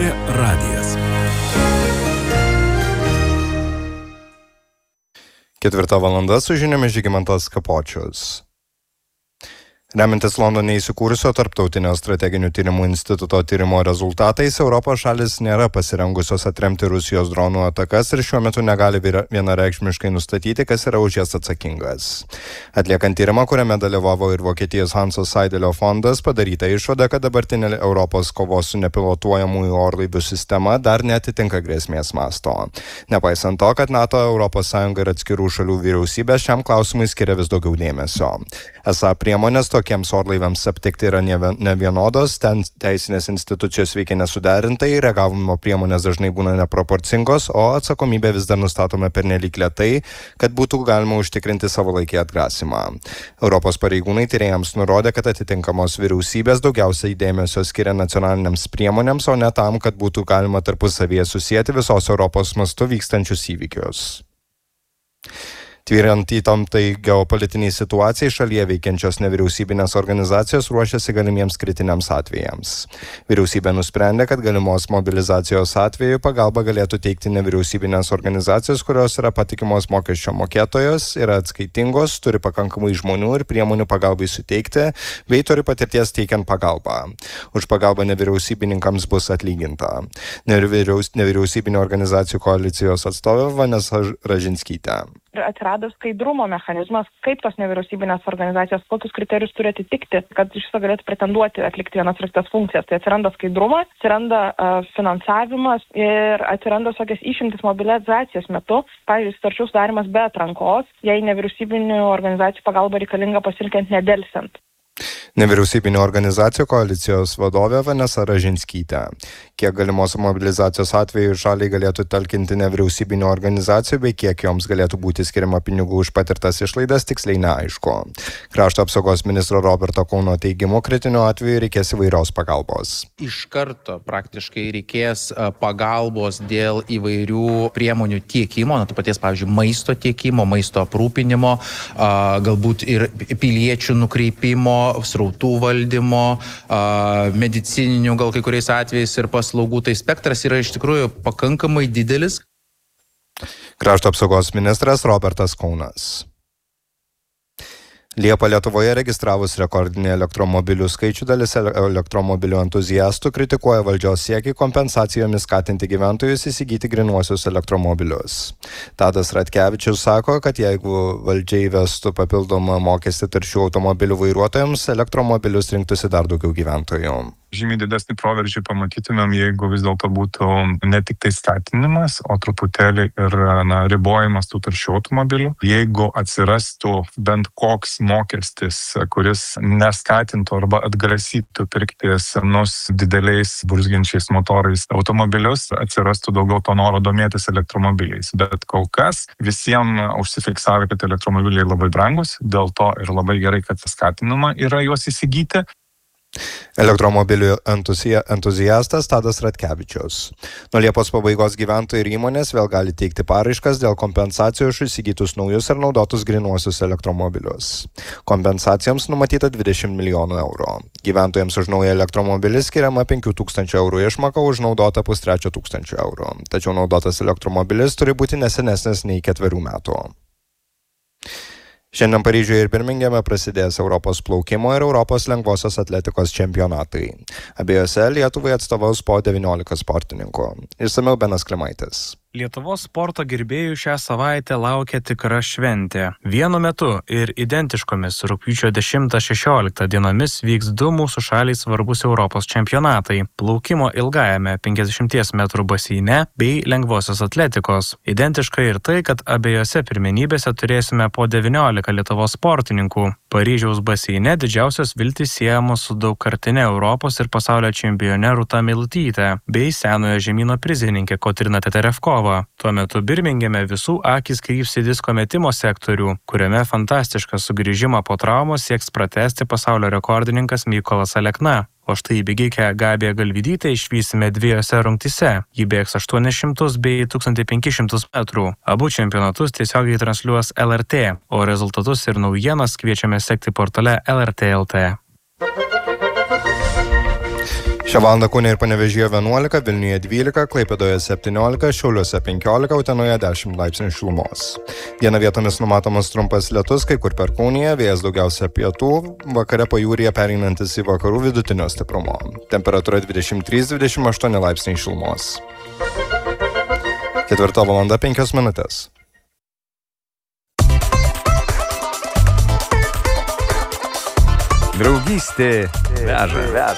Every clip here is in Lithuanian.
LR radijas. 4 valanda su žiniomis Žygimantas Kapočius. Remiantis Londone įsikūrusio Tarptautinio strateginių tyrimų instituto tyrimo rezultatais, Europos šalis nėra pasirengusios atremti Rusijos dronų atakas ir šiuo metu negali vienareikšmiškai nustatyti, kas yra už jas atsakingas. Atliekant tyrimą, kuriame dalyvavo ir Vokietijos Hanso Seidelio fondas, padaryta išvada, kad dabartinė Europos kovos su nepilotuojamųjų orlaivių sistema dar neatitinka grėsmės masto. Nepaisant to, kad NATO, Europos Sąjunga ir atskirų šalių vyriausybės šiam klausimui skiria vis daugiau dėmesio. Esą priemonės tokiems orlaiviams aptikti yra nevienodos, ten teisinės institucijos veikia nesuderintai, reagavimo priemonės dažnai būna neproporcingos, o atsakomybė vis dar nustatoma pernelyg lėtai, kad būtų galima užtikrinti savalaikį atgrasimą. Europos pareigūnai tyrėjams nurodė, kad atitinkamos vyriausybės daugiausiai dėmesio skiria nacionaliniams priemonėms, o ne tam, kad būtų galima tarpusavyje susijęti visos Europos mastu vykstančius įvykius. Tvyrant įtemptai geopolitiniai situacijai, šalyje veikiančios nevyriausybinės organizacijos ruošiasi galimiems kritiniams atvejams. Vyriausybė nusprendė, kad galimos mobilizacijos atveju pagalbą galėtų teikti nevyriausybinės organizacijos, kurios yra patikimos mokesčio mokėtojos, yra atskaitingos, turi pakankamai žmonių ir priemonių pagalbai suteikti, bei turi patirties teikiant pagalbą. Už pagalbą nevyriausybininkams bus atlyginta. Nevyriausybinio organizacijų koalicijos atstovė Vanesa Ražinskytė. Atsirado skaidrumo mechanizmas, kaip tos nevyriausybinės organizacijos, kokius kriterijus turi atitikti, kad iš viso galėtų pretenduoti atlikti vienas ir kitas funkcijas. Tai atsiranda skaidrumas, atsiranda finansavimas ir atsiranda tokias išimtis mobilizacijos metu, pavyzdžiui, sutarčių sudarimas be atrankos, jei nevyriausybinių organizacijų pagalba reikalinga pasitelkiant nedelsiant. Nevyriausybinio organizacijų koalicijos vadovė Vanesa Ražinskytė. Kiek galimos mobilizacijos atveju šaliai galėtų talkinti nevyriausybinio organizacijų, bei kiek joms galėtų būti skiriama pinigų už patirtas išlaidas, tiksliai neaišku. Krašto apsaugos ministro Roberto Kauno teigimu, kritiniu atveju reikės įvairios pagalbos. Iš karto praktiškai reikės pagalbos dėl įvairių priemonių tiekimo, to paties, pavyzdžiui, maisto tiekimo, maisto aprūpinimo, galbūt ir piliečių nukreipimo, srautų valdymo, medicininių gal kai kuriais atvejais ir paslaugų. Tai spektras yra iš tikrųjų pakankamai didelis. Krašto apsaugos ministras Robertas Kaunas. Liepą Lietuvoje registravus rekordinį elektromobilių skaičių, dalis elektromobilių entuziastų kritikuoja valdžios siekį kompensacijomis skatinti gyventojus įsigyti grynuosius elektromobilius. Tadas Ratkevičius sako, kad jeigu valdžia įvestų papildomą mokestį taršių automobilių vairuotojams, elektromobilius rinktųsi dar daugiau gyventojų. Žymiai didesnį proveržį pamatytumėm, jeigu vis dėlto būtų ne tik tai skatinimas, o truputėlį ir ribojimas tų taršių automobilių. Jeigu atsirastų bent koks mokestis, kuris neskatintų arba atgrasytų pirkti senus dideliais burzgiančiais motorais automobilius, atsirastų daugiau to noro domėtis elektromobiliais. Bet kol kas visiems užsifiksavę, kad elektromobiliai labai brangus, dėl to ir labai gerai, kad skatinama yra juos įsigyti. Elektromobilių entuziastas Tadas Ratkevičius. Nuo Liepos pabaigos gyventojai ir įmonės vėl gali teikti paraiškas dėl kompensacijų už įsigytus naujus ir naudotus grynuosius elektromobilius. Kompensacijoms numatyta 20 milijonų eurų. Gyventojams už naują elektromobilį skiriama 5 000 eurų išmoka, už naudotą 3 500 eurų. Tačiau naudotas elektromobilis turi būti nesenesnis nei 4 metų. Šiandien Paryžiuje ir Birmingeme prasidės Europos plaukimo ir Europos lengvosios atletikos čempionatai. Abiejose Lietuvai atstovaus po 19 sportininkų. Išsamiau Benas Klimaitis. Lietuvos sporto gerbėjų šią savaitę laukia tikra šventė. Vienu metu ir identiškomis rugpjūčio 10-16 dienomis vyks 2 mūsų šaliai svarbus Europos čempionatai – plaukimo ilgajame 50 metrų baseine bei lengvosios atletikos. Identiška ir tai, kad abiejose pirmenybėse turėsime po 19 Lietuvos sportininkų. Paryžiaus baseine didžiausios viltys siejamos su daugkartine Europos ir pasaulio čempione Rūta Meilutyte bei senojo žemyno prizininkė Kotryna Teterevkova. Tuo metu Birmingeme visų akys kryps į disko metimo sektorių, kuriame fantastišką sugrįžimą po traumos sieks pratęsti pasaulio rekordininkas Mykolas Alekna. O štai bėgikę Gabiją Galvydytę išvysime 2 rungtyse. Ji bėgs 800 bei 1500 metrų. Abu čempionatus tiesiogiai transliuos LRT, o rezultatus ir naujienas kviečiame sekti portale LRT.lt. Šią valandą Kaune ir Panevėžyje 11, Vilniuje 12, Klaipėdoje 17, Šiauliuose 15, Utenoje 10 laipsnių šilumos. Dieną vietomis numatomas trumpas lietus, kai kur Perkūnija, vėjas daugiausia pietų, vakare pajūryje pereinantis į vakarų vidutinio stiprumo. Temperatūra 23-28 laipsniai šilumos. 4:05. Draugystė veža.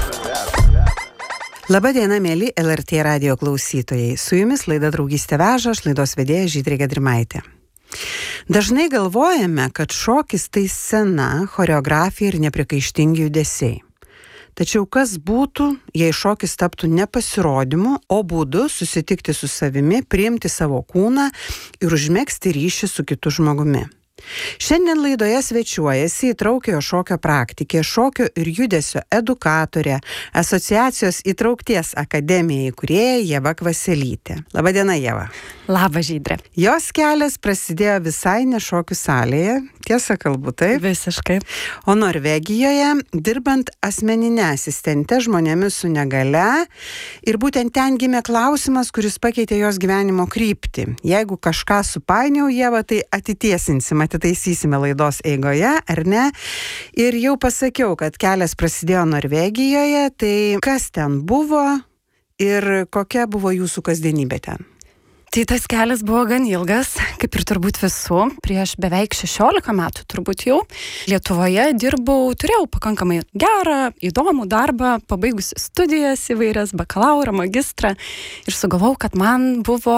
Labadiena, mėly LRT radijo klausytojai. Su jumis laida Draugystė veža, aš laidos vedėja Žydrė Gedrimaitė. Dažnai galvojame, kad šokis tai scena, choreografija ir nepriekaištingi judesiai. Tačiau kas būtų, jei šokis taptų ne pasirodymu, o būdu susitikti su savimi, priimti savo kūną ir užmegzti ryšį su kitu žmogumi. Šiandien laidoje svečiuojasi įtraukiojo šokio praktikė, šokio ir judesio edukatorė, asociacijos Įtraukties akademija įkūrėja Ieva Kvaselytė. Labadiena, Ieva. Labas, Žydrė. Jos kelias prasidėjo visai ne šokių salėje, tiesa kalbu taip? Visiškai. O Norvegijoje, dirbant asmeninę asistentę žmonėmis su negale, ir būtent ten gimė klausimas, kuris pakeitė jos gyvenimo kryptį. Jeigu kažką supainiau, Ieva, tai atitaisysime laidos eigoje, ar ne? Ir jau pasakiau, kad kelias prasidėjo Norvegijoje, tai kas ten buvo ir kokia buvo jūsų kasdienybė ten? Tai tas kelias buvo gan ilgas, kaip ir turbūt visų. Prieš beveik 16 metų turbūt jau Lietuvoje dirbau, turėjau pakankamai gerą, įdomų darbą, pabaigusi studijas įvairias, bakalaurą, magistrą ir sugalvojau, kad man buvo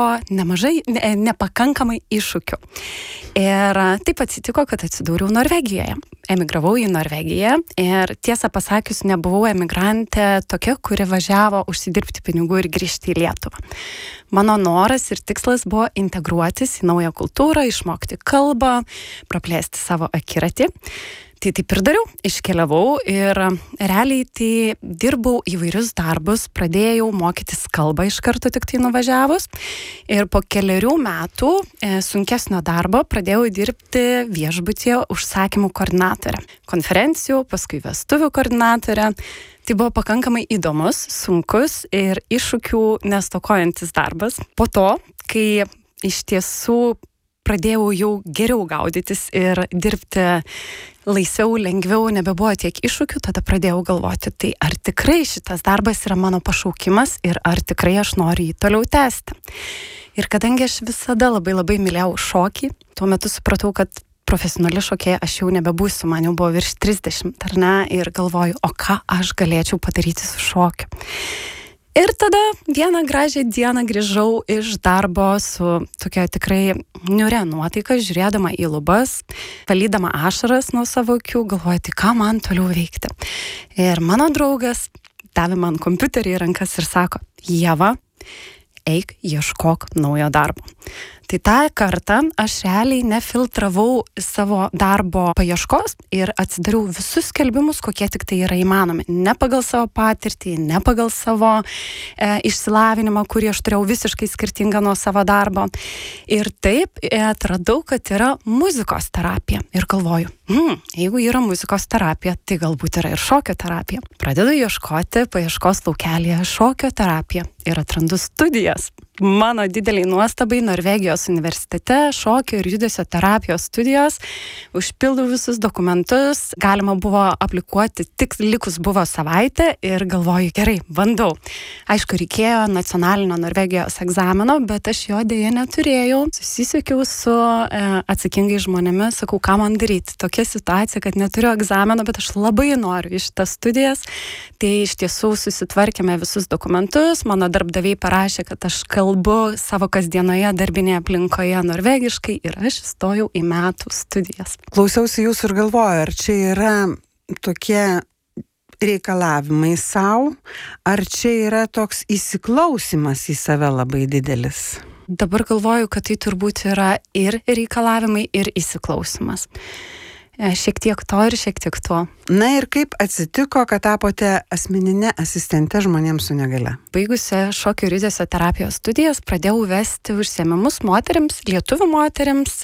nepakankamai iššūkių. Ir taip atsitiko, kad atsidūriau Norvegijoje. Emigravau į Norvegiją ir tiesą pasakius nebuvau emigrantė tokia, kuri važiavo užsidirbti pinigų ir grįžti į Lietuvą. Mano noras ir tikslas buvo integruotis į naują kultūrą, išmokti kalbą, praplėsti savo akiratį. Tai taip ir dariau, iškeliavau ir realiai tai dirbau įvairius darbus, pradėjau mokytis kalbą iš karto tik tai nuvažiavus ir po 4 metų sunkesnio darbo pradėjau dirbti viešbutyje užsakymų koordinatorė, konferencijų, paskui vestuvių koordinatorė. Tai buvo pakankamai įdomus, sunkus ir iššūkių nestokojantis darbas. Po to, kai iš tiesų pradėjau jau geriau gaudytis ir dirbti laisviau, lengviau, nebebuvo tiek iššūkių, tada pradėjau galvoti, tai ar tikrai šitas darbas yra mano pašaukimas ir ar tikrai aš noriu jį toliau tęsti. Ir kadangi aš visada labai mylėjau šokį, tuo metu supratau, kad profesionali šokėja aš jau nebebūsiu, man jau buvo virš 30, ar ne, ir galvoju, o ką aš galėčiau padaryti su šokiu. Ir tada vieną gražią dieną grįžau iš darbo su tokia tikrai niūria nuotaika, žiūrėdama į lubas, valydama ašaras nuo savo akių, galvoju, tai ką man toliau veikti. Ir mano draugas davė man kompiuterį į rankas ir sako, Ieva, eik, ieškok naujo darbo. Tai tą kartą aš realiai nefiltravau savo darbo paieškos ir atsidariau visus skelbimus, kokie tik tai yra įmanomi. Ne pagal savo patirtį, ne pagal savo išsilavinimą, kurį aš turėjau visiškai skirtingą nuo savo darbo. Ir taip atradau, kad yra muzikos terapija. Ir galvoju, jeigu yra muzikos terapija, tai galbūt yra ir šokio terapija. Pradedu ieškoti paieškos laukelėje šokio terapija ir atrandu studijas. Mano dideliai nuostabai Norvegijos universitete šokio ir judesio terapijos studijos, užpildau visus dokumentus, galima buvo aplikuoti, tik likus buvo savaitė ir galvoju, gerai, bandau. Aišku, reikėjo nacionalinio Norvegijos egzamino, bet aš jo dėja neturėjau. Susisiekiau su atsakingais žmonėmis, sakau, ką man daryti. Tokia situacija, kad neturiu egzamino, bet aš labai noriu iš tas studijas. Tai iš tiesų susitvarkėme visus dokumentus, mano darbdaviai parašė, kad aš kalbu savo kasdienoje darbinėje aplinkoje norvegiškai ir aš įstojau į metų studijas. Klausiausi jūsų ir galvoju, ar čia yra tokie reikalavimai savo, ar čia yra toks įsiklausimas į save labai didelis? Dabar galvoju, kad tai turbūt yra ir reikalavimai, ir įsiklausimas. šiek tiek to ir šiek tiek to. Na ir kaip atsitiko, kad tapote asmeninė asistente žmonėms su negale? Baigusi šokio ir judesio terapijos studijas, pradėjau vesti užsiėmimus moterims, lietuvių moterims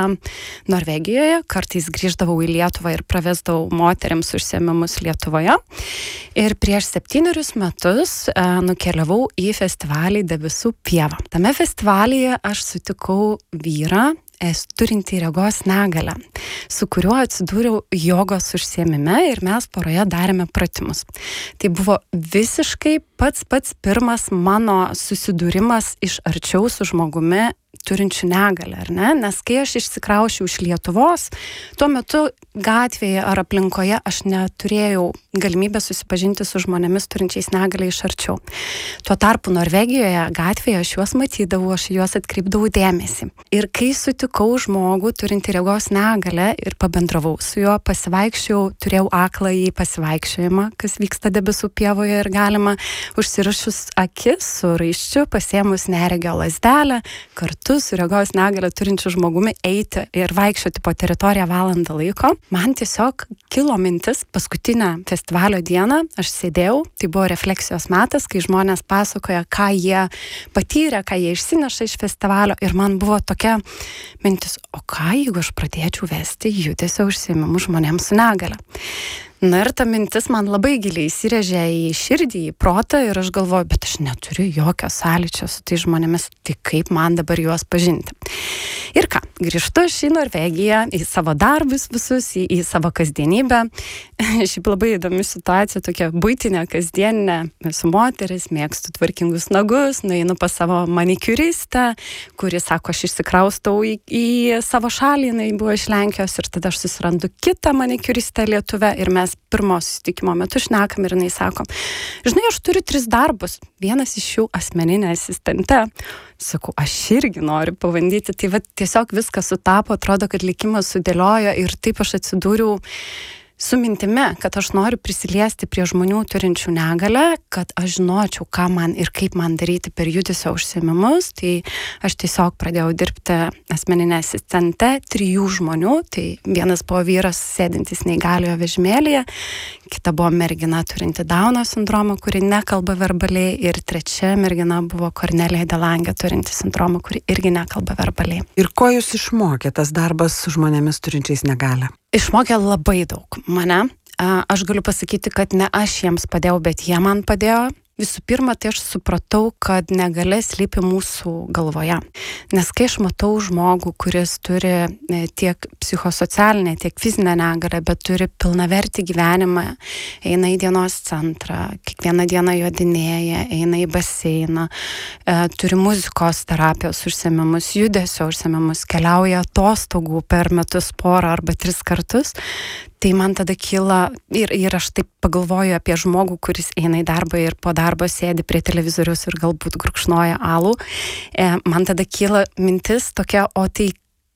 Norvegijoje. Kartais grįždavau į Lietuvą ir pravesdavau moterims užsiėmimus Lietuvoje. Ir prieš 7 metus nukeliavau į festivalį Debesų pieva. Tame festivalyje aš sutikau vyrą, turintį regos negalę, su kuriuo atsidūriau jogos užsiėmime ir mes poroje darėme pratimus. Tai buvo visiškai pats pirmas mano susidūrimas iš arčiau su žmogumi turinčių negalę, ar ne? Nes kai aš išsikraušiau iš Lietuvos, tuo metu gatvėje ar aplinkoje aš neturėjau galimybę susipažinti su žmonėmis turinčiais negalę iš arčiau. Tuo tarpu Norvegijoje gatvėje aš juos matydavau, aš juos atkreipdavau dėmesį. Ir kai sutikau žmogų turintį regos negalę ir pabendravau su juo, pasivaikščiau, turėjau akląjį pasivaikščiojimą, kas vyksta Debesų pievoje ir galima užsirišus akis su raiščiu, pasiėmus neregio lazdelę, kartu su regos negalę turinčiu žmogumi eiti ir vaikščioti po teritoriją valandą laiko. Man tiesiog kilo mintis paskutinę festivalio dieną, aš sėdėjau, tai buvo refleksijos metas, kai žmonės pasakoja, ką jie patyrė, ką jie išsineša iš festivalio ir man buvo tokia mintis, o ką jeigu aš pradėčiau vesti judesio užsiėmimus žmonėms su negale. Na ir ta mintis man labai giliai įsirėžė į širdį, į protą ir aš galvoju, bet aš neturiu jokio sąlyčio su tai žmonėmis, tai kaip man dabar juos pažinti. Ir ką, grįžtu aš į Norvegiją, į savo darbus visus, į savo kasdienybę. Šiaip labai įdomi situacija, tokia buitinė, kasdieninė, esu moteris, mėgstu tvarkingus nagus, nueinu pas savo manikiuristę, kuri sako, aš išsikraustau į savo šalį, jinai buvo iš Lenkijos ir tada aš susirandu kitą manikiuristę Lietuvę ir mes pirmo susitikimo metu šnekam ir jinai sako, žinai, aš turiu 3 darbus, vienas iš jų asmeninė asistente. Sakau, aš irgi noriu pabandyti, tai va tiesiog viskas sutapo, atrodo, kad likimas sudėliojo ir taip aš atsidūriau su mintimi, kad aš noriu prisiliesti prie žmonių turinčių negalę, kad aš žinočiau, ką man ir kaip man daryti per judesio užsiėmimus, tai aš tiesiog pradėjau dirbti asmeninę asistente 3 žmonių, tai vienas buvo vyras sėdintis neįgaliojo vežimėlyje, kita buvo mergina turinti Dauno sindromą, kuri nekalba verbaliai ir 3 mergina buvo Kornelija Delangė turinti sindromą, kuri irgi nekalba verbaliai. Ir ko jūs išmokė tas darbas su žmonėmis turinčiais negalę? Išmokė labai daug mane. Aš galiu pasakyti, kad ne aš jiems padėjau, bet jie man padėjo. Visų pirma, tai aš supratau, kad negalia slypi mūsų galvoje. Nes kai aš matau žmogų, kuris turi tiek psichosocialinę, tiek fizinę negalę, bet turi pilnavertį gyvenimą, eina į dienos centrą, kiekvieną dieną jodinėja, eina į baseiną, turi muzikos terapijos užsiėmimus, judesio užsiėmimus, keliauja atostogų per metus porą arba 3 kartus, tai man tada kyla ir aš taip pagalvoju apie žmogų, kuris eina į darbą ir po darbo sėdi prie televizorius ir galbūt gurkšnoja alų. Man tada kyla mintis tokia, o tai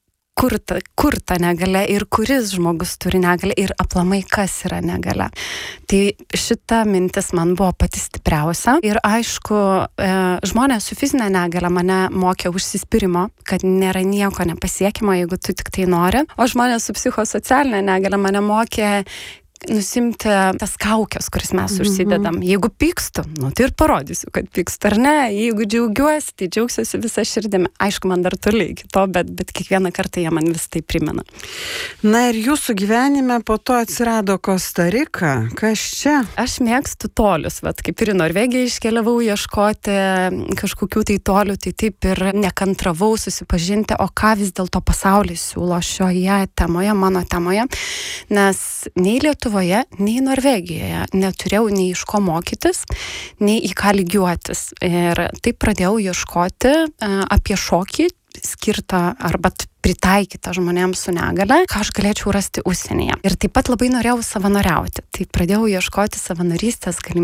kur ta negalia ir kuris žmogus turi negalę ir aplamai kas yra negalia. Tai šita mintis man buvo pati stipriausia ir aišku, žmonės su fizinė negalia mane mokė užsispyrimo, kad nėra nieko nepasiekimo, jeigu tu tik tai nori, o žmonės su psichosocialinė negalia mane mokė nusimti tas kaukės, kuris mes užsidedam. Jeigu pykstu, tai ir parodysiu, kad pykstu, ar ne? Jeigu džiaugiuosi, tai džiaugsiuosi visą širdimi. Aišku, man dar toli iki to, bet kiekvieną kartą jie man vis tai primena. Na ir jūsų gyvenime po to atsirado Kosta Rika. Kas čia? Aš mėgstu tolius, kaip ir į Norvegiją iškeliavau ieškoti kažkokių tai tolių, tai taip ir nekantravau susipažinti, o ką vis dėlto pasaulis siūlo šioje temoje, mano temoje, nes nei Lietuvoje, nei Norvegijoje neturėjau nei iš ko mokytis, nei į ką lygiuotis. Ir taip pradėjau ieškoti apie šokį skirtą arba pritaikytą žmonėms su negale, ką aš galėčiau rasti užsienyje. Ir taip pat labai norėjau savanoriauti. Tai pradėjau ieškoti savanorystės galimybės